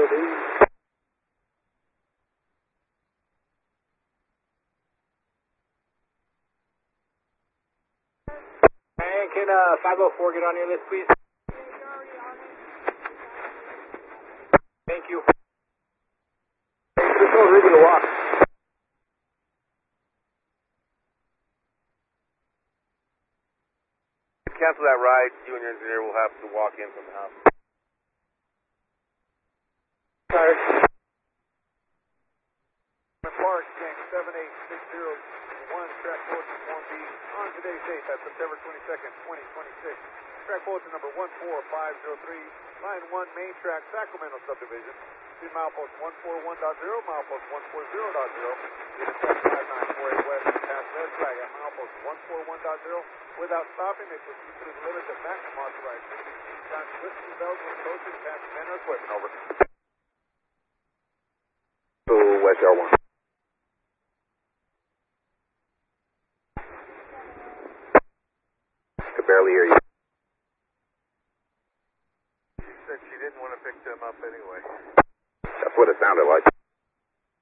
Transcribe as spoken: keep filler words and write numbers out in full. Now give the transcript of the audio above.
Ready. And can uh, five oh four get on your list, please? Thank you. This one's ready to walk. Cancel that ride. You and your engineer will have to walk in from the house. Tired. Park, gang seven eight six zero one, track bulletin one B on today's date, that's September twenty-second, twenty twenty-six. Track bulletin number one four five zero three, line one, main track, Sacramento subdivision. Between milepost one forty-one point zero, milepost one forty point zero. Lead track five nine four eight west, pass red flag at milepost one forty-one point zero. Without stopping, they proceed to the limits of maximum authorized speed. Time to listen to bells when approaching, pass the manner equipment over. So, West Yard one. Could barely hear you. She said she didn't want to pick them up anyway. That's what it sounded like.